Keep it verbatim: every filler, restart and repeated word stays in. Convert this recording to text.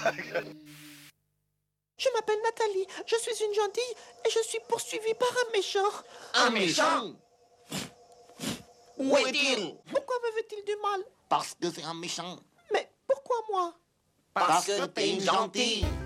Je m'appelle Nathalie, je suis une gentille et je suis poursuivie par un méchant. Un méchant? Où est-il? Pourquoi me veut-il du mal? Parce que c'est un méchant. Mais pourquoi moi? Parce que t'es une gentille.